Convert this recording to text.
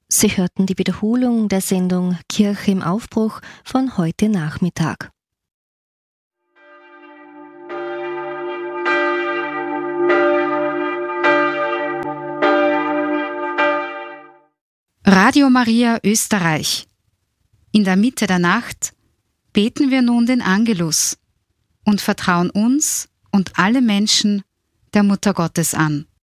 Sie hörten die Wiederholung der Sendung Kirche im Aufbruch von heute Nachmittag. Radio Maria Österreich. In der Mitte der Nacht beten wir nun den Angelus und vertrauen uns und alle Menschen der Mutter Gottes an.